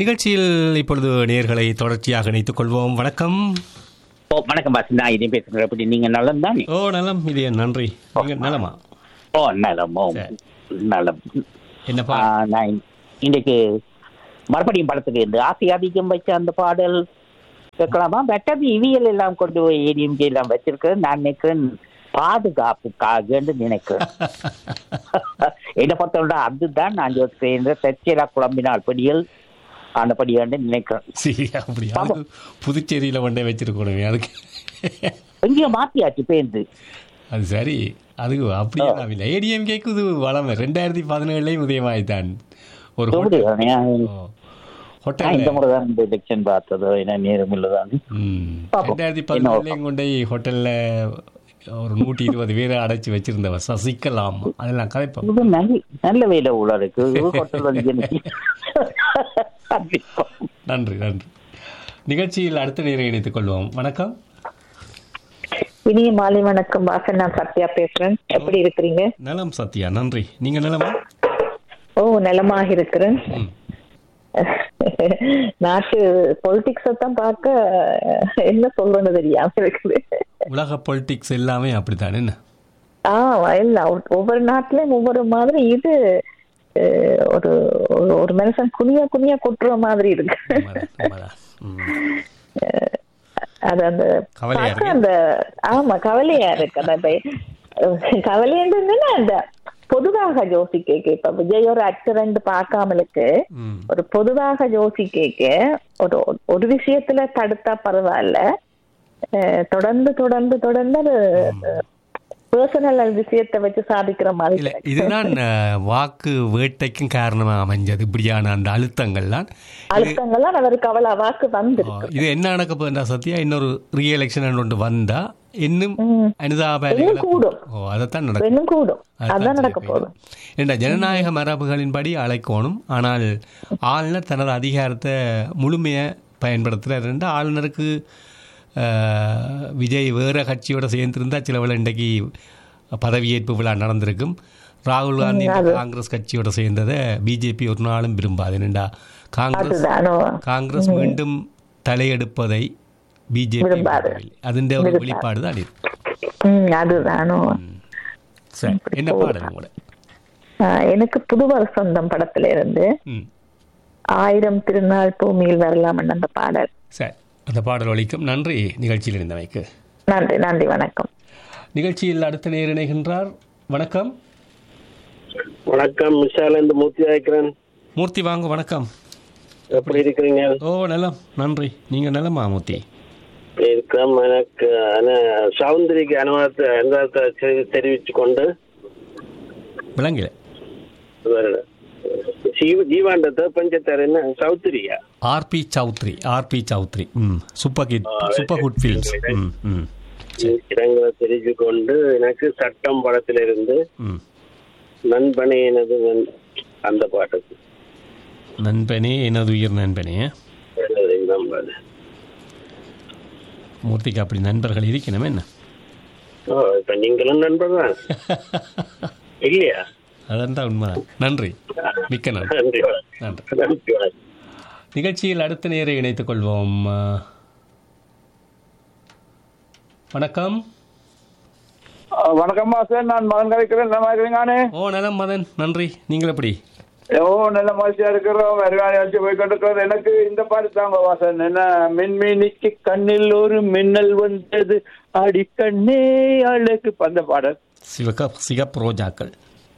நிகழ்ச்சியில் இப்பொழுது நேயர்களை தொடர்ச்சியாக இணைத்துக் கொள்வோம். வணக்கம். வணக்கம் பாஸ், நான் இதை பேசுகிறேன். எப்படி நீங்க நலம் தானே? நலம். இது நன்றி. நீங்க நலமா? நலமோ நலம். என்னப்பா? நான் இன்றைக்கு மறுபடியும் படத்துக்கு இந்த ஆசை அதிகம் வச்ச அந்த பாடல் கேட்கலாமா? வெட்டது இவியல் எல்லாம் கொண்டு போய் ஏடிஎம்கே எல்லாம் வச்சிருக்கேன். நான் நினைக்கிறேன் பாதுகாப்புக்காக நினைக்கிறேன். என்ன பொறுத்தவரை அதுதான் நான் சேர்ந்த தற்செயலா குழம்பினால் படியல் அந்த படியாண்டு நினைக்கிறேன். புதுச்சேரியில ஒன்றே வச்சிருக்கணுமே, அதுக்கு எங்கேயும் மாத்தியாச்சு பேருந்து. அது சரி, அது அப்படியே ஏடிஎம்கேக்கு இது வளமை 2017 உதயமாயித்தான் ஒரு இந்த முறை தான் இந்த எலெக்ஷன் பார்த்ததோ என்ன நேரம் இல்லதான். 2017 கொண்டே ஹோட்டல்ல ஒரு 120 பேரை அடைச்சி வச்சிருந்தவ சசிகலாம். அதெல்லாம் கதைப்போம். நல்ல வேலை உள்ளாருக்கு. நன்றி நன்றி. நிகழ்ச்சியில் அடுத்த நேரம் இணைத்துக் கொள்வோம். வணக்கம். இனிய மாலை வணக்கம் வாசன், நான் சத்யா பேசுறேன். எப்படி இருக்கிறீங்க? நலம் சத்யா, நன்றி. நீங்க நலமா? நலமாக இருக்கிறேன். நாட்டு பொலிட்டிக்ஸ தான் பார்க்க என்ன சொல்றேன்னு தெரியாம இருக்குது. உலக பொலிட்டிக்ஸ் எல்லாமே அப்படித்தான். என்ன எல்லாம் ஒவ்வொரு நாட்டிலும் ஒவ்வொரு மாதிரி. இது ஒரு ஒரு மனுஷன் குனியா குனியா கொட்டுற மாதிரி இருக்கு. அது அந்த கவலையா இருக்கு. அந்த கவலைன்றது அந்த பொதுவாக யோசிக்க இப்ப விஜய் ஒரு ஆக்டர் பார்க்காமலுக்கு ஒரு பொதுவாக யோசிக்க ஒரு விஷயத்துல தடுத்தா பரவாயில்ல, தொடர்ந்து தொடர்ந்து தொடர்ந்து பர்சனல் விஷயத்தை வச்சு சாதிக்கிற மாதிரி. இதுதான் வாக்கு வேட்டைக்கும் காரணமா அமைஞ்சது. இப்படியான அந்த அழுத்தங்கள்லாம் அவருக்கு அவ்வளவு வாக்கு வந்து. இது என்ன நடக்க போகுதுன்னா சத்யா, இன்னொரு ரீஎலெக்ஷன் ஒன்று வந்தா இன்னும் அதைத்தான் நடக்க போகுது. என்ற ஜனநாயக மரபுகளின்படி அழைக்கணும். ஆனால் ஆளுநர் தனது அதிகாரத்தை முழுமையை பயன்படுத்துறாரு. ஆளுநருக்கு விஜய் வேற கட்சியோட சேர்ந்திருந்தா சில வேளை இன்றைக்கு பதவியேற்பு விழா நடந்திருக்கும். ராகுல் காந்தி காங்கிரஸ் கட்சியோட சேர்ந்ததை பிஜேபி ஒரு நாளும் விரும்பாது. என்னண்டா காங்கிரஸ் மீண்டும் தலையெடுப்பதை பிஜேபி அதிண்ட ஒரு வெளிப்பாடு தான் இது. என்ன பாடல் உங்களோட? எனக்கு புதுவர் சொந்தம் படத்துல இருந்து 1000 திருநாள் பூமியில் வரலாம் அந்த பாடல். சரி, அந்த பாடல் ஒலிக்கும். நன்றி நிகழ்ச்சியில் இருந்தமைக்கு. நன்றி நன்றி, வணக்கம். நிகழ்ச்சியில் அடுத்த நேர் இணைகின்றார். வணக்கம். வணக்கம், மிஷாலேந்து மூர்த்தி ஆயிக்கிறேன். மூர்த்தி வாங்க. வணக்கம். எப்படி இருக்கிறீங்க? நலம், நன்றி. நீங்க நலமா மூர்த்தி? இருக்கிறோம். எனக்கு சௌந்தரிக்கு அனுபவத்தை தெரிவிச்சு கொண்டு விளங்கல ஜீவாண்டத்தை பஞ்சத்தார் என்ன சௌத்ரியா? RB Chowdhury. Super good films. இடங்களை தெரிஞ்சு கொண்டு எனக்கு சட்டம் படத்திலிருந்து நண்பனே எனது அந்த பாட்டுக்கு நண்பனே எனது உயிர் நண்பனே. மூர்த்திக்கு அப்படி நண்பர்கள் இருக்கணும் என்ன? இப்ப நீங்களும் நண்பர் தான் இல்லையா? அதான் உண்மை. நன்றி, மிக்க நன்றி. நிகழ்ச்சியில் அடுத்த நேரை இணைத்துக் கொள்வோம். வணக்கம். வணக்கம் சார், நான் மகன் கலைக்கிறேன். நல்லா இருக்கிறீங்கானே? நலம் மதன், நன்றி. நீங்கள் எப்படி? நல்ல மகிழ்ச்சியா இருக்கிறோம். வருவானி வச்சு போய் கொண்டிருக்கிறோம். எனக்கு இந்த பாட்டு தாங்க வாசன். என்ன மின்மினிக்கு கண்ணில் ஒரு மின்னல் வந்தது அடிக்கண்ணே அழகு அந்த பாடல். சிகப்பு ரோஜாக்கள்.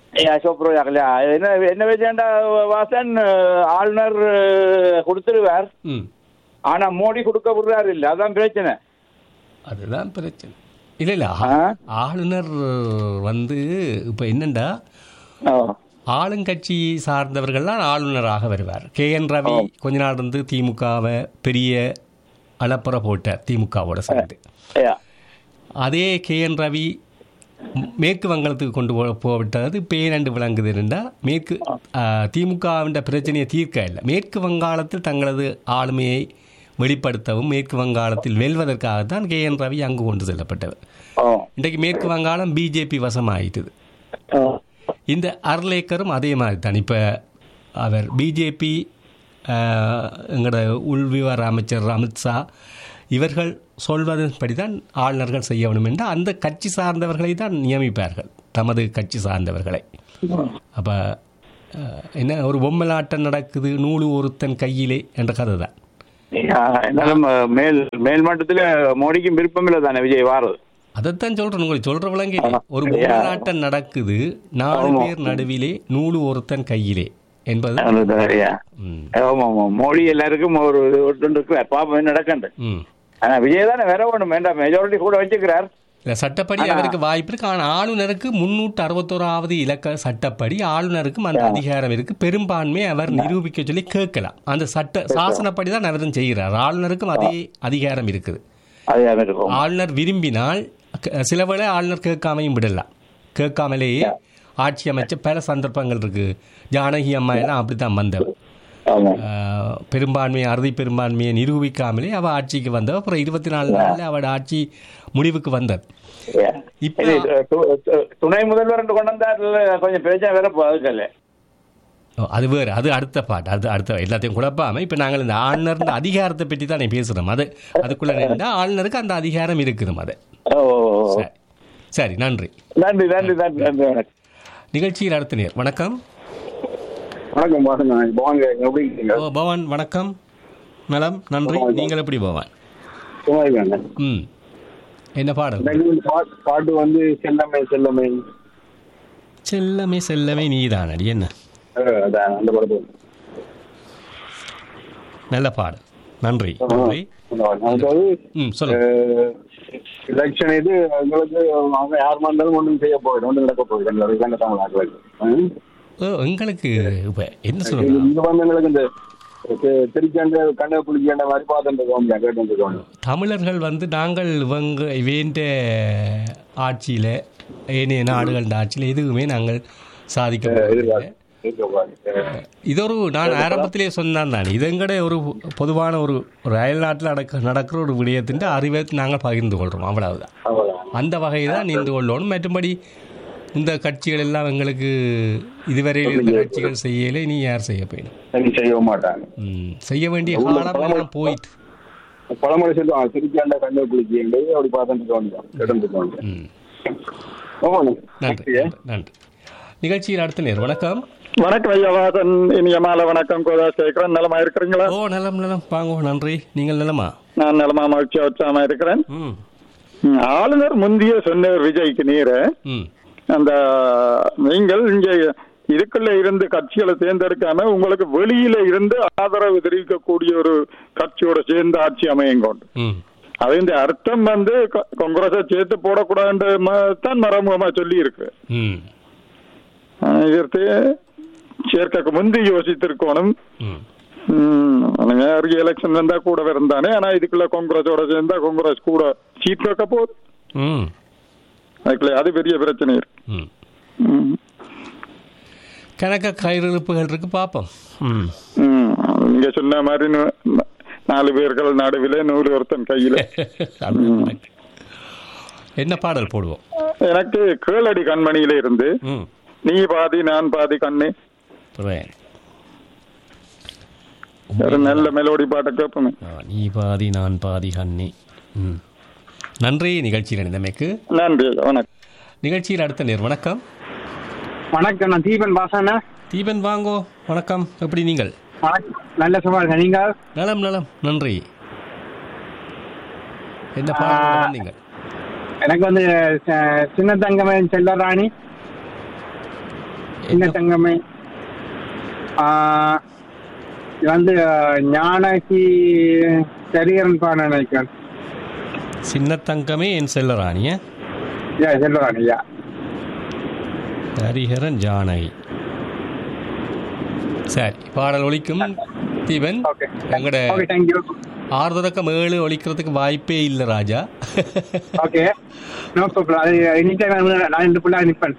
என்ன வச்சேன்டா வாசன், ஆளுநர் கொடுத்துருவார். ஆனா மோடி கொடுக்க விடுறாரு இல்ல, அதான் பிரச்சனை. அதுதான் பிரச்சனை. இல்ல ஆளுநர் இப்ப என்னண்டா ஆளுங்கட்சி சார்ந்தவர்கள்லாம் ஆளுநராக வருவார். KN ரவி கொஞ்ச நாள் இருந்து திமுகவை பெரிய அளப்புற போட்டார் திமுகவோட சேர்ந்து. அதே KN ரவி மேற்கு வங்கத்துக்கு கொண்டு போவிட்டது பேரண்டு விளங்குது இருந்தால் மேற்கு திமுகவின் பிரச்சனையை தீர்க்க இல்லை. மேற்கு வங்காளத்தில் தங்களது ஆளுமையை வெளிப்படுத்தவும் மேற்கு வங்காளத்தில் வெல்வதற்காகத்தான் KN ரவி அங்கு கொண்டு செல்லப்பட்டவர். இன்றைக்கு மேற்கு வங்காளம் பிஜேபி வசம் ஆயிட்டுது. இந்த அர்லேக்கரும் அதே மாதிரி தான். இப்போ அவர் பிஜேபி எங்களோட உள்விவகார அமைச்சர் அமித்ஷா இவர்கள் சொல்வதன்படி தான் ஆளுநர்கள் செய்ய வேண்டும் என்று அந்த கட்சி சார்ந்தவர்களை தான் நியமிப்பார்கள், தமது கட்சி சார்ந்தவர்களை. அப்போ என்ன ஒரு பொம்மலாட்டம் நடக்குது, நூலு ஒருத்தன் கையிலே என்ற கதை தான். மேல் மட்டத்தில் மோடிக்கும் விருப்பம் இல்லை தானே விஜய் வாரது. அதைத்தான் சொல்றேன், உங்களுக்கு சொல்ற விளங்கி ஒரு பொம்மலாட்டம் நடக்குது, 4 பேர் நடுவிலே நூலு ஒருத்தன் கையிலே என்பது. மோடி எல்லாருக்கும் ஒரு பாப்பம் நடக்கண்டு. ஆனா விஜய் தானே வேற ஒண்ணும் வேண்டாம், மெஜாரிட்டி கூட வச்சுக்கிறார். சட்டப்படி அவருக்கு வாய்ப்பு இருக்கு. ஆனால் ஆளுநருக்கு 361வது இலக்க சட்டப்படி ஆளுநருக்கும் அந்த அதிகாரம் இருக்கு. பெரும்பான்மை அவர் நிரூபிக்க சொல்லி கேட்கலாம். அந்த சட்ட சாசனப்படி தான் அவரும் செய்கிறார். ஆளுநருக்கும் அதே அதிகாரம் இருக்குது. ஆளுநர் விரும்பினால் சில வேளை ஆளுநர் கேட்காமையும் விடலாம். கேட்காமலேயே ஆட்சி அமைச்ச பல சந்தர்ப்பங்கள் இருக்கு. ஜானகி அம்மா எல்லாம் அப்படித்தான் வந்தவர். பெரும்பான்மையை அறுதி பெரும்பான்மையை நிரூபிக்காமலே அவ ஆட்சிக்கு வந்தவ. அப்புறம் 24 நாள்ல அவட ஆட்சி முடிவுக்கு வந்தது. இப்ப துணை முதல்வர் கொண்டு வந்தார், கொஞ்சம் பேச்சா வேற போகல. அது வேறு, அது அடுத்த பாட்டு. அது அடுத்த எல்லாத்தையும் குழப்பாம இப்ப நாங்கள் இந்த ஆளுநர் அதிகாரத்தை பற்றி தான் பேசுறோம். அதுக்குள்ள நின்றா ஆளுநருக்கு அந்த அதிகாரம் இருக்குது. அது சரி. நன்றி நன்றி நன்றி நன்றி. நிகழ்ச்சியில் அடுத்த நேர். வணக்கம். வணக்கம் பவான். வணக்கம். நலம், நன்றி. நீங்கள் எப்படி பவான்? என்ன பாடல்? பாட்டு வந்து செல்லமே செல்லமே செல்லமே செல்லமே நீதான் அடி. என்ன நல்ல பாடல். நன்றி நன்றி. எலெக்ஷன் இது எங்களுக்கு யார் வந்தாலும் ஒன்றும் செய்ய போயிடும், ஒன்றும் நடக்க போயிடும். எங்களுக்கு இப்ப என்ன சொல்லுங்க, தமிழர்கள் வந்து நாங்கள் இவங்க ஆட்சியில ஏனைய நாடுகள் ஆட்சியில எதுவுமே நாங்கள் சாதிக்க. இதொரு நான் ஆரம்பத்திலே சொன்னான் தான், இதங்கட ஒரு பொதுவான ஒரு அயல் நாட்டில் நடக்கிற ஒரு விடயத்தின் அறிவை நாங்கள் பகிர்ந்து கொள்றோம், அவ்வளவுதான். அந்த வகையில் தான் நின்று கொள்ளணும். மற்றபடி இந்த கட்சிகள் எல்லாம் எங்களுக்கு இதுவரையில் இந்த கட்சிகள் செய்யல, இனி யார் செய்ய போயிடும்? செய்ய மாட்டாங்க. செய்ய வேண்டிய காலம் போயிட்டு பழமொழி சொல்லுவாங்க, திருச்சியாண்ட கண்ணை குளிக்க அப்படி பார்த்துட்டு. நன்றி நன்றி. நிகழ்ச்சியில் அடுத்த நேர். வணக்கம். வணக்கம் ஐயா வாசன், இனிய மாலை வணக்கம். கோதா சேர்க்கிறேன். நலமா இருக்கிறீங்களா? ஓ நலம் நலம். வாங்க. நன்றி. நீங்கள் நலமா? நான் நலமா, மகிழ்ச்சியா உற்சாகமா இருக்கிறேன். ஆளுநர் முந்தைய சொன்னவர் விஜய்க்கு நீர அந்த நீங்கள் இங்க இதுக்குள்ள இருந்து கட்சிகளை தேர்ந்தெடுக்காம உங்களுக்கு வெளியில இருந்து ஆதரவு தெரிவிக்கக்கூடிய ஒரு கட்சியோட சேர்ந்து ஆட்சி அமையும் கொண்டு அது இந்த அர்த்தம் வந்து காங்கிரஸை சேர்த்து போடக்கூடாது தான் மறைமுகமா சொல்லி இருக்கு. இதற்கு சேர்க்க முந்தி யோசித்திருக்கணும். எலெக்ஷன் வந்தா கூட இருந்தானே, ஆனா இதுக்குள்ள காங்கிரஸோட சேர்ந்தா காங்கிரஸ் கூட சீட் வைக்க போகுது. அதுக்குள்ள அது பெரிய பிரச்சனை இருக்கு. கணக்க கையிருப்புகள் இருக்கு, பாப்போம். நீங்க சொன்ன மாதிரி 4 பேர்கள் நடுவில் 100 ஒருத்தன் கையில. என்ன பாடல் போடுவோம்? எனக்கு கேளடி கண்மணியில இருந்து நீ பாதி நான் பாதி கண்ணு, நல்ல மெலோடி பாட்டை கேட்போமே. நீ பாதி நான் பாதி கண்ணி. நன்றி. நிகழ்ச்சியில் இணைந்தமைக்கு நன்றி. வணக்கம். நிகழ்ச்சியில் அடுத்த நேர். வணக்கம். வணக்கம். நான் தீபன் பாசானா. தீபன் வாங்கோ. வணக்கம். எப்படி நீங்கள்? நல்ல சுமார். நீங்கள்? நலம் நலம். நன்றி. என்ன பாடல் வந்தீங்க? எனக்கு வந்து சின்ன தங்கமே செல்லராணி. சின்ன தங்கமே வந்து ஞானகி சரியரன் பாட நினைக்கிறேன். சின்ன தங்கமே என் செல்லராணிய செல்லராணியா ஹரிஹரன் ஜானகி. சரி, பாடல் ஒலிக்கும். தீபன், எங்கட 6 தொடக்கம் 7 ஒலிக்கிறதுக்கு வாய்ப்பே இல்லை ராஜா. Okay, no problem. அது எனி டைம் நான் இந்த புள்ள நிப்பேன்.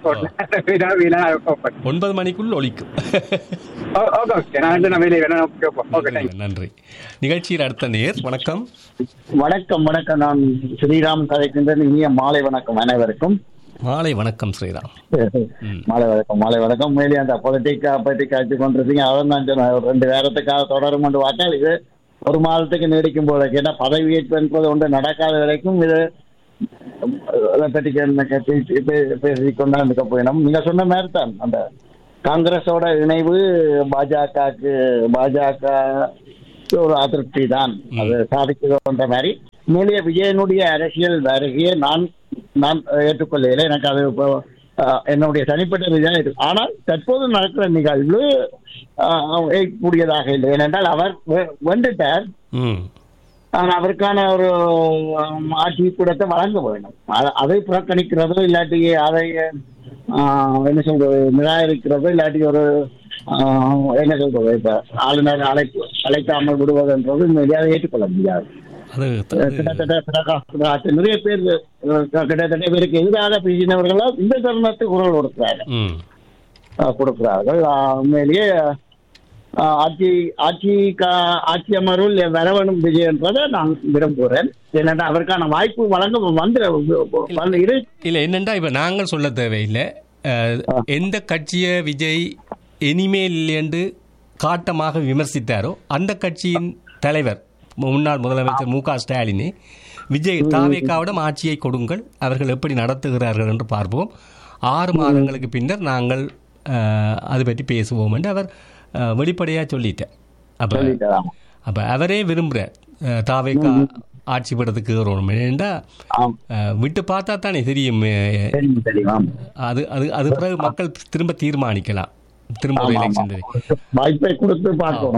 9 மணிக்குள்ள ஒலிக்கும். ஓகே, நான் வெளியே வேணா. ஓகே, நன்றி. நிகழ்ச்சியில் அடுத்த நேர். வணக்கம். வணக்கம். வணக்கம். நான் ஸ்ரீராம் கதைக்கின்றேன். இனிய மாலை வணக்கம் அனைவருக்கும். மாலை வணக்கம் ஸ்ரீராம். மாலை வணக்கம். மேலே அந்த பொலிட்டிக்கா பற்றி காய்ச்சி கொண்டிருக்கீங்க. அவன் தான் சொன்ன 2 வாரத்துக்காக தொடரும் என்று பார்த்தால் இது 1 மாதத்துக்கு நீடிக்கும் போல. ஏன்னா பதவியேற்பு என்பது ஒன்று நடக்காத வரைக்கும் இது அதை பற்றி பேசிக்கொண்டா இருக்க போயிடும். நீங்க சொன்ன மாதிரி தான் அந்த காங்கிரஸோட இணைவு பாஜக ஒரு அதிருப்தி தான் அது சாதிக்குதுன்ற மாதிரி. மேலே விஜயனுடைய அரசியல் வருகையை நான் ஏற்றுக்கொள்ளையில எனக்கு அது என்னுடைய தனிப்பட்ட ரீதியாக இருக்கு. ஆனால் தற்போது நடக்கிற நிகழ்வு ஏற்கக்கூடியதாக இல்லை. ஏனென்றால் அவர் வந்துட்டார். ஆனால் அவருக்கான ஒரு ஆட்சி கூடத்தை வழங்க வேண்டும். அதை புறக்கணிக்கிறதோ இல்லாட்டி அதை என்ன சொல்றது நிராகரிக்கிறதோ இல்லாட்டி ஒரு என்ன சொல்றது இப்ப ஆளுநர் அழைக்காமல் விடுவதுன்றது அதை ஏற்றுக்கொள்ள முடியாது. கிட்டத்தட்ட நிறைய பேர் கிட்டத்தட்ட பேருக்கு எதிராக பேசினவர்களா இந்த தருணத்தை குரல் கொடுக்கிறார்கள். உண்மையிலேயே ஆட்சி அமர்வில் வர வேண்டும் விஜய் என்றதை நான் விரும்புகிறேன். ஏன்னா அவருக்கான வாய்ப்பு வழங்க இல்லை. என்னென்றா இப்ப நாங்கள் சொல்ல தேவையில்லை. எந்த கட்சியை விஜய் இனிமேல் என்று காட்டமாக விமர்சித்தாரோ அந்த கட்சியின் தலைவர் முன்னாள் முதலமைச்சர் மு க ஸ்டாலினே விஜய் தாவேக்காவிடம் ஆட்சியை கொடுங்கள், அவர்கள் எப்படி நடத்துகிறார்கள் என்று பார்ப்போம், 6 மாதங்களுக்கு பின்னர் நாங்கள் அது பற்றி பேசுவோம் என்று அவர் வெளிப்படையாக சொல்லிட்டார். அப்போ அவரே விரும்புகிறார் தாவேக்கா ஆட்சி படத்துக்கு வரணும். ஏன்னா விட்டு பார்த்தா தானே தெரியும். அது அது அது பிறகு மக்கள் திரும்ப தீர்மானிக்கலாம். திரும்ப வாய்ப்பை கொடுத்து பார்க்கணும்.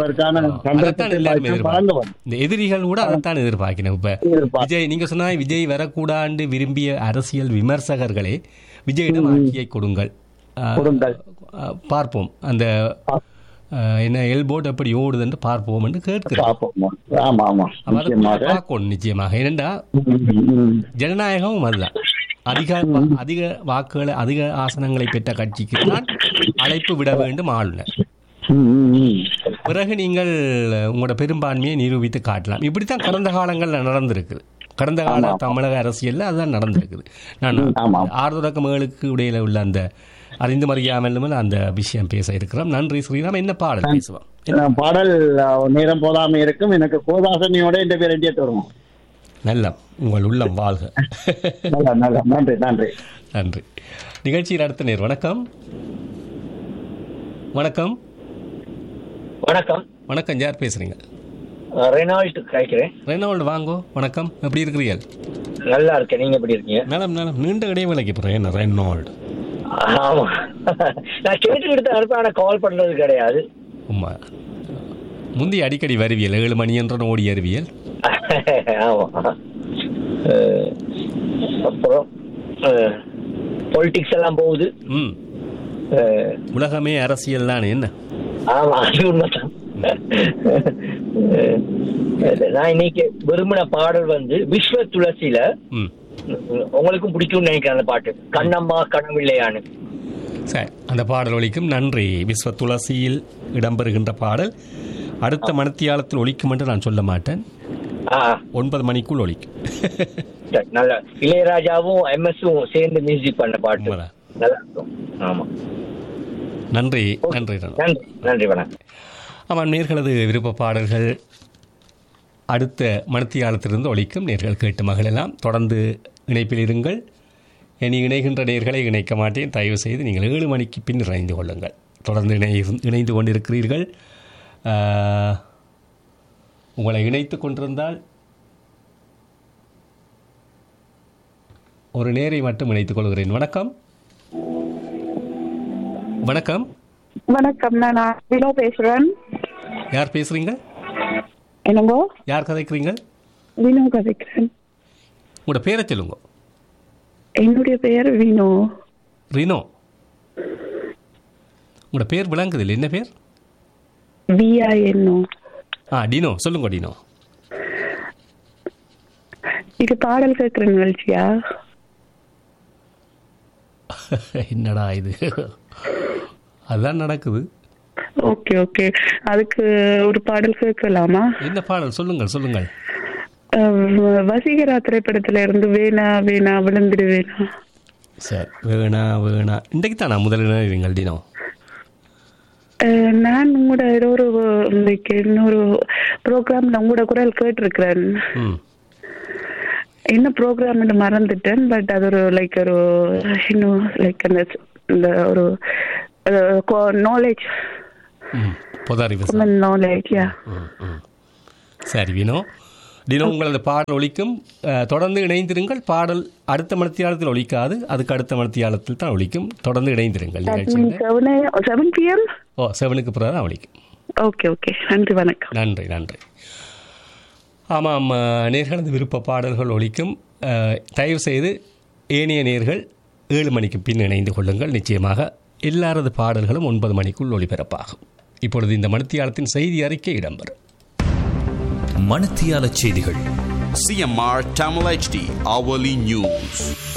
இந்த எதிரிகள் கூட அதைத்தான் எதிர்பார்க்கணும். இப்ப விஜய் நீங்க சொன்னா விஜய் வரக்கூடாண்டு விரும்பிய அரசியல் விமர்சகர்களே விஜயிடம் ஆட்சியை கொடுங்கள், பார்ப்போம் அந்த என்ன எல்போர்ட் எப்படி ஓடுது என்று பார்ப்போம் என்று கேட்கிறோம். நிச்சயமாக. ஏனென்றா ஜனநாயகமும் அதுதான். அதிக வாக்குகளை அதிக ஆசனங்களை பெற்ற கட்சிக்கு தான் அழைப்பு விட வேண்டும் ஆளுநர். பிறகு நீங்கள் உங்களோட பெரும்பான்மையை நிரூபித்து காட்டலாம். இப்படித்தான் கடந்த காலங்களில் நடந்திருக்குது. கடந்த கால தமிழக அரசியல் அதுதான் நடந்திருக்குது. நான் 6 தொடக்கங்களுக்கு இடையில உள்ள அந்த அறிந்து மறியாமல் அந்த விஷயம் பேச இருக்கிறோம். நன்றி ஸ்ரீராம். என்ன பாடல் பேசுவோம்? பாடல் நேரம் போதாம இருக்கும். எனக்கு கோதாசனியோட இந்த பேர் வருவோம். நல்ல உங்கள் உள்ளம் வாழ்க. நன்றி நன்றி நன்றி. நிகழ்ச்சியில் அடுத்த நேர். வணக்கம் வணக்கம் வணக்கம் வணக்கம். யார் பேசுறீங்க? ரெனால்டு கேட்கிறேன். ரெனால்டு வாங்கோ. வணக்கம். எப்படி இருக்கிறீர்கள்? நல்லா இருக்கேன். நீங்க எப்படி இருக்கீங்க? நலம் நலம். நீண்ட இடைவேளைக்கு போறேன். ரெனால்டு. ஆமா, நான் கேட்டுக்கிட்டு தான் இருப்பேன். ஆனா கால் பண்றது கிடையாது. உமா முந்தி அடிக்கடி வருவியல் 7 மணி என்ற ஓடி அறிவியல். ஆமா. அப்புறம் பொலிட்டிக்ஸ் எல்லாம் போகுது. உலகமே அரசியல் தானே. என்ன? ஆமா, அது உண்மைதான். நான் இன்னைக்கு விரும்பின பாடல் விஸ்வ துளசியில உங்களுக்கும் பிடிக்கும் நினைக்கிறேன் அந்த பாட்டு, கண்ணம்மா கனவில்லையானு. சரி, அந்த பாடல் ஒலிக்கும். நன்றி. விஸ்வ துளசியில் இடம்பெறுகின்ற பாடல் அடுத்த மணித்தியாலத்தில் ஒலிக்கும் என்று நான் சொல்ல மாட்டேன். 9 மணிக்குள் ஒலிக்கும். நல்ல இளையராஜாவும் MS-ம் சேர்ந்து மியூசிக் பண்ண பாட்டு நல்லா இருக்கும். ஆமா, நன்றி நன்றி நன்றி. வணக்கம். ஆமாம், நேர்களது விருப்ப பாடல்கள் அடுத்த மணித்தியாலத்திலிருந்து ஒலிக்கும். நேர்கள் கேட்டு மகளெல்லாம் தொடர்ந்து இணைப்பில் இருங்கள். இனி இணைகின்ற நேர்களை இணைக்க மாட்டேன். தயவு செய்து நீங்கள் 7 மணிக்கு பின் இணைந்து கொள்ளுங்கள். தொடர்ந்து இணைந்து கொண்டிருக்கிறீர்கள். உங்களை இணைத்து கொண்டிருந்தால் ஒரு நேரை மட்டும் இணைத்துக் கொள்கிறேன். வணக்கம் வணக்கம் வணக்கம். நான் வினோ பேசுறேன். யார் பேசுறீங்க? என்னங்கோ? யார் கதைக்கிறீங்க? வினோ கதைக்கிறேன். உங்களோட பேரை சொல்லுங்க. என்னுடைய பெயர் வினோ. ரினோ. உங்களோட பேர் விளங்குது இல்லை? என்ன பேர்? VINO. டினோ. சொல்லுங்க டினோ. இது பாடல் கேட்கிற நிகழ்ச்சியா? என்னடா இது, அதுதான் நடக்குது. ஓகே ஓகே, அதுக்கு ஒரு பாடல் கேட்கலாமா? என்ன பாடல்? சொல்லுங்கள் சொல்லுங்கள். வசீகரா திரைப்படத்துல இருந்து வேணா வேணா விழுந்துடு வேணா. சரி, வேணா இன்றைக்கு தானா முதல்ல நீங்கள் தினம்? நான் உங்களோட இன்னொரு ப்ரோக்ராம்ல உங்களோட குரல் கேட்டிருக்கிறேன். என்ன ப்ரோக்ராம் மறந்துட்டேன். பட் அது ஒரு ஒரு இன்னும் அந்த ஒரு நாலேஜ், நாலேஜ். சரி வினோ, தினம் உங்களது பாடல் ஒலிக்கும். தொடர்ந்து இணைந்திருங்கள். பாடல் அடுத்த மணித்தியாலத்தில் ஒலிக்காது, அதுக்கு அடுத்த மணித்தியாலத்தில் தான் ஒலிக்கும். தொடர்ந்து இணைந்திருங்கள். 7 PM 7க்கு பிறகு தான் ஒலிக்கும். ஓகே ஓகே, நன்றி, வணக்கம். நன்றி நன்றி. ஆமாம், நேர்களது விருப்ப பாடல்கள் ஒலிக்கும். தயவு செய்து ஏனைய நேர்கள் 7 மணிக்கு பின் இணைந்து கொள்ளுங்கள். நிச்சயமாக எல்லாரது பாடல்களும் 9 மணிக்குள் ஒளிபரப்பாகும். இப்பொழுது இந்த மணித்தியாலத்தின் செய்தி அறிக்கை இடம்பெறும். மணித்தியால செய்திகள். CMR Tamil HD Hourly News.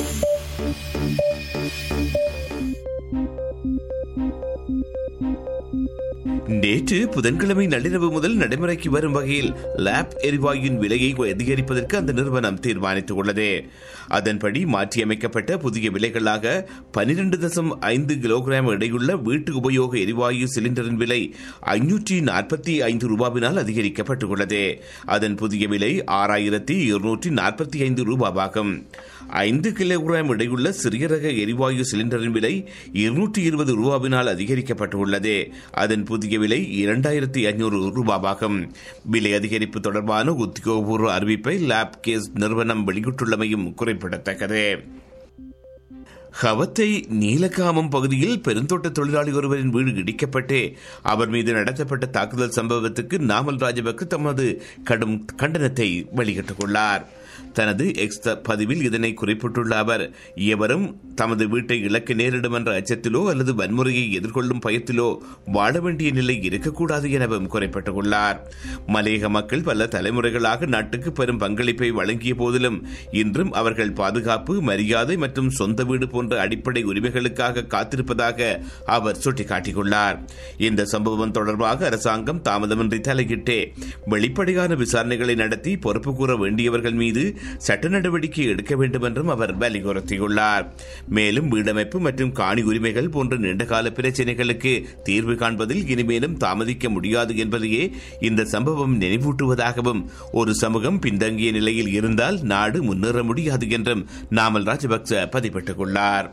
நேற்று புதன்கிழமை நள்ளிரவு முதல் நடைமுறைக்கு வரும் வகையில் லேப் எரிவாயுவின் விலையை அதிகரிப்பதற்கு அந்த நிறுவனம் தீர்மானித்துள்ளது. அதன்படி மாற்றியமைக்கப்பட்ட புதிய விலைகளாக 12.5 கிலோகிராம் எடையுள்ள வீட்டு உபயோக எரிவாயு சிலிண்டரின் விலை 545 ரூபாவினால் அதிகரிக்கப்பட்டுள்ளது. அதன் புதிய விலை 6245 ரூபாவாகும். 5 கிலோகிராம் எடையுள்ள சிறிய ரக எரிவாயு சிலிண்டரின் விலை 220 ரூபாவினால் அதிகரிக்கப்பட்டுள்ளது. அதன் புதிய விலை 2500 ரூபாவாகும். விலை அதிகரிப்பு தொடர்பான உத்தியோகபூர்வ அறிவிப்பை லேப் கேஸ் நிறுவனம் வெளியிட்டுள்ளமையும் குறிப்பிடத்தக்கது. ஹவத்தை நீலகாமம் பகுதியில் பெருந்தோட்ட தொழிலாளி ஒருவரின் வீடு இடிக்கப்பட்டு அவர் மீது நடத்தப்பட்ட தாக்குதல் சம்பவத்துக்கு நாமல் ராஜபக்ச தமது கடும் கண்டனத்தை வெளியிட்டுள்ளார். தனது எக்ஸ் பதிவில் இதனை குறிப்பிட்டுள்ள அவர், எவரும் தமது வீட்டை இழக்க நேரிடும் என்ற அச்சத்திலோ அல்லது வன்முறையை எதிர்கொள்ளும் பயத்திலோ வாழ வேண்டிய நிலை இருக்கக்கூடாது எனவும் குறிப்பிட்டுள்ளார். மலையக மக்கள் பல தலைமுறைகளாக நாட்டுக்கு பெரும் பங்களிப்பை வழங்கிய போதிலும் இன்றும் அவர்கள் பாதுகாப்பு, மரியாதை மற்றும் சொந்த வீடு போன்ற அடிப்படை உரிமைகளுக்காக காத்திருப்பதாக அவர் சுட்டிக்காட்டியுள்ளார். இந்த சம்பவம் தொடர்பாக அரசாங்கம் தாமதமின்றி தலையிட்டு வெளிப்படையான விசாரணைகளை நடத்தி பொறுப்பு கூற வேண்டியவர்கள் மீது சட்ட நடவடிக்கை எடுக்க வேண்டும் என்றும் அவர் வலியுறுத்தியுள்ளார். மேலும் வீடமைப்பு மற்றும் காணி உரிமைகள் போன்ற நீண்டகால பிரச்சினைகளுக்கு தீர்வு காண்பதில் இனிமேலும் தாமதிக்க முடியாது என்பதையே இந்த சம்பவம் நினைவூட்டுவதாகவும், ஒரு சமூகம் பின்தங்கிய நிலையில் இருந்தால் நாடு முன்னேற முடியாது என்றும் நாமல் ராஜபக்ச பதிவிட்டுள்ளார்.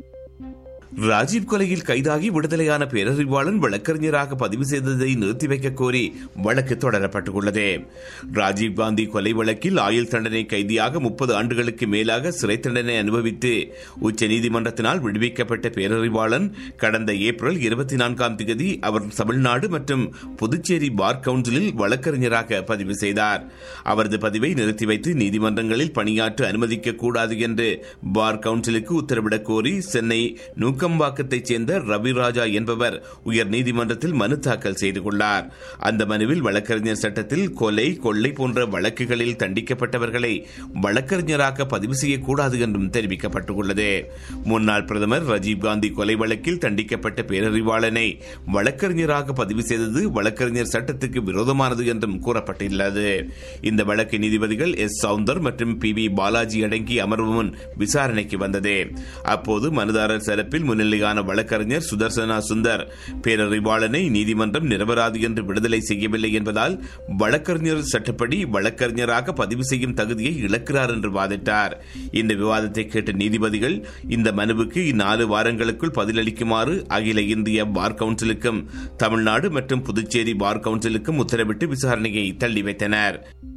ராஜீவ் கொலையில் கைதாகி விடுதலையான பேரறிவாளன் வழக்கறிஞராக பதிவு செய்ததை நிறுத்தி வைக்க கோரி வழக்கு தொடரப்பட்டுள்ளது. ராஜீவ்காந்தி கொலை வழக்கில் ஆயுள் தண்டனை கைதியாக 30 ஆண்டுகளுக்கு மேலாக சிறை தண்டனை அனுபவித்து உச்சநீதிமன்றத்தினால் விடுவிக்கப்பட்ட பேரறிவாளன் கடந்த ஏப்ரல் 24ஆம் தேதி அவர் தமிழ்நாடு மற்றும் புதுச்சேரி பார் கவுன்சிலில் வழக்கறிஞராக பதிவு செய்தார். அவரது பதிவை நிறுத்தி வைத்து நீதிமன்றங்களில் பணியாற்ற அனுமதிக்க கூடாது என்று பார் கவுன்சிலுக்கு உத்தரவிடக் கோரி சென்னை நூக்கம்பாக்கத்தைச் சேர்ந்த ரவிராஜா என்பவர் உயர் நீதிமன்றத்தில் மனு தாக்கல் செய்துள்ளார். அந்த மனுவில் வழக்கறிஞர் சட்டத்தில் கொலை, கொள்ளை போன்ற வழக்குகளில் தண்டிக்கப்பட்டவர்களை வழக்கறிஞராக பதிவு செய்யக்கூடாது என்றும் தெரிவிக்கப்பட்டுள்ளது. முன்னாள் பிரதமர் ராஜீவ்காந்தி கொலை வழக்கில் தண்டிக்கப்பட்ட பேரறிவாளனை வழக்கறிஞராக பதிவு செய்தது வழக்கறிஞர் சட்டத்துக்கு விரோதமானது என்றும் கூறப்பட்டுள்ளது. இந்த வழக்கு நீதிபதிகள் எஸ். சவுந்தர் மற்றும் பி. வி. பாலாஜி அடங்கிய அமர்வு முன் விசாரணைக்கு வந்தது. அப்போது மனுதாரர் தரப்பில் முன்னிலையான வழக்கறிஞர் சுதர்சனா சுந்தர் பேரறிவாளனை நீதிமன்றம் நிரபராதி என்று விடுதலை செய்யவில்லை என்பதால் வழக்கறிஞர் சட்டப்படி வழக்கறிஞராக பதிவு செய்யும் தகுதியை இழக்கிறார் என்று வாதிட்டார். இந்த விவாதத்தை கேட்ட நீதிபதிகள் இந்த மனுவுக்கு 4 வாரங்களுக்குள் பதிலளிக்குமாறு அகில இந்திய பார் கவுன்சிலுக்கும் தமிழ்நாடு மற்றும் புதுச்சேரி பார் கவுன்சிலுக்கும் உத்தரவிட்டு விசாரணையை தள்ளி வைத்தனர்.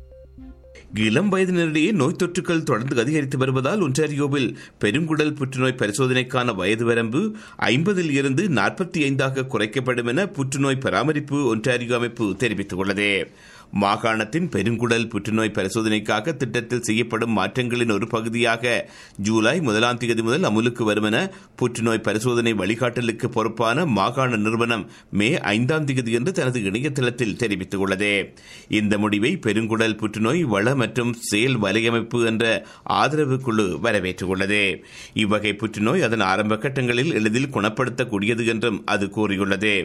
இளம் வயதினரிடையே நோய் தொற்றுகள் தொடர்ந்து அதிகரித்து வருவதால் ஒன்டாரியோவில் பெருங்குடல் புற்றுநோய் பரிசோதனைக்கான வயது வரம்பு 50 இருந்து 45 குறைக்கப்படும் என புற்றுநோய் பராமரிப்பு ஒன்டாரியோ அமைப்பு தெரிவித்துள்ளது. மாகாணத்தின் பெருங்குடல் புற்றுநோய் பரிசோதனைக்காக திட்டத்தில் செய்யப்படும் மாற்றங்களின் ஒரு பகுதியாக ஜூலை 1ஆம் தேதி முதல் அமுலுக்கு வரும் என புற்றுநோய் பரிசோதனை வழிகாட்டலுக்கு பொறுப்பான மாகாண நிறுவனம் மே 5ஆம் தேதி என்று தனது இணையதளத்தில் தெரிவித்துள்ளது. இந்த முடிவை பெருங்குடல் புற்றுநோய் வள மற்றும் செயல் வலையமைப்பு என்ற ஆதரவு குழு வரவேற்றுள்ளது. இவ்வகை புற்றுநோய் அதன் ஆரம்ப கட்டங்களில் எளிதில் குணப்படுத்தக்கூடியது என்றும் அது கூறியுள்ளது.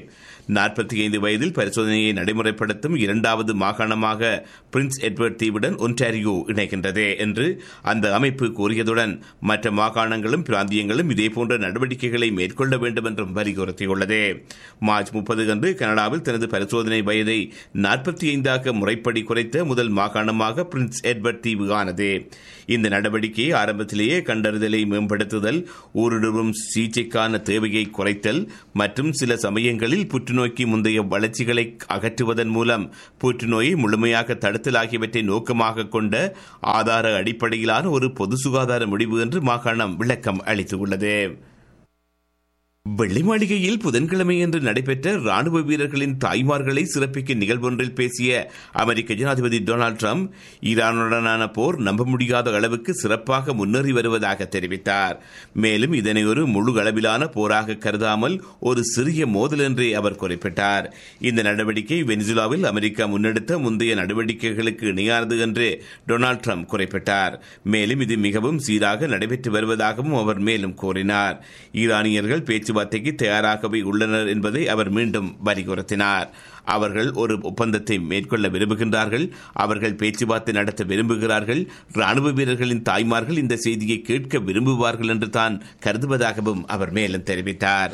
45 வயதில் பரிசோதனையை நடைமுறைப்படுத்தும் இரண்டாவது மாகாணமாக பிரின்ஸ் எட்வர்ட் தீவுடன் ஒன்டாரியோ இணைகின்றது என்று அந்த அமைப்பு கூறியதுடன் மற்ற மாகாணங்களும் பிராந்தியங்களும் இதேபோன்ற நடவடிக்கைகளை மேற்கொள்ள வேண்டும் என்றும் வலியுறுத்தியுள்ளது. மார்ச் 30 அன்று கனடாவில் தனது பரிசோதனை வயதை 45 முறைப்படி குறைத்த முதல் மாகாணமாக பிரின்ஸ் எட்வர்ட் தீவு ஆனது. இந்த நடவடிக்கையை ஆரம்பத்திலேயே கண்டறிதலை மேம்படுத்துதல், ஊடுருவும் சிகிச்சைக்கான தேவையை குறைத்தல் மற்றும் சில சமயங்களில் புற்றுநோய்க்கு முந்தைய வளர்ச்சிகளை அகற்றுவதன் மூலம் புற்றுநோயை முழுமையாக தடுத்தல் ஆகியவற்றை நோக்கமாக கொண்ட ஆதார அடிப்படையிலான ஒரு பொது சுகாதார முடிவு என்று மாகாணம் விளக்கம் அளித்துள்ளது. வெள்ளை மாளிகையில் புதன்கிழமையன்று நடைபெற்ற ராணுவ வீரர்களின் தாய்மார்களை சிறப்பிக்கும் நிகழ்வொன்றில் பேசிய அமெரிக்க ஜனாதிபதி டொனால்டு டிரம்ப், ஈரானுடனான போர் நம்ப முடியாத அளவுக்கு சிறப்பாக முன்னேறி வருவதாக தெரிவித்தார். மேலும் இதனை ஒரு முழு அளவிலான போராக கருதாமல் ஒரு சிறிய மோதல் என்றே அவர் குறிப்பிட்டார். இந்த நடவடிக்கை வெனிசுலாவில் அமெரிக்கா முன்னெடுத்த முந்தைய நடவடிக்கைகளுக்கு இணையானது என்று டொனால்டு டிரம்ப் குறிப்பிட்டார். மேலும் இது மிகவும் சீராக நடைபெற்று வருவதாகவும் அவர் மேலும் கூறினார். ஈரானியர்கள் பேச்சுவார்த்தைக்கு தயாராகவே உள்ளனர் என்பதை அவர் மீண்டும் வலியுறுத்தினார். அவர்கள் ஒரு ஒப்பந்தத்தை மேற்கொள்ள விரும்புகின்றார்கள், அவர்கள் பேச்சுவார்த்தை நடத்த விரும்புகிறார்கள், ராணுவ வீரர்களின் தாய்மார்கள் இந்த செய்தியை கேட்க விரும்புவார்கள் என்று தான் கருதுவதாகவும் அவர் மேலும் தெரிவித்தார்.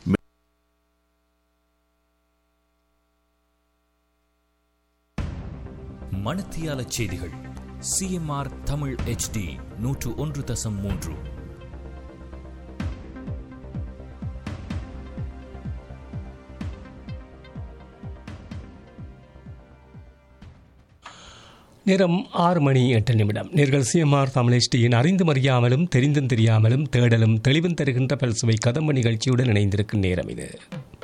மணத்தியால செய்திகள் CMR தமிழ் HD 101.3. நேரம் 6:08. நேர்கள் CMR தமிழ் HDயின் அறிந்தும் அறியாமலும் தெரிந்தும் தெரியாமலும் தேடலும் தெளிவும் தருகின்ற பல்சுவை கதம்ப நிகழ்ச்சியுடன் இணைந்திருக்கும் நேரம் இது.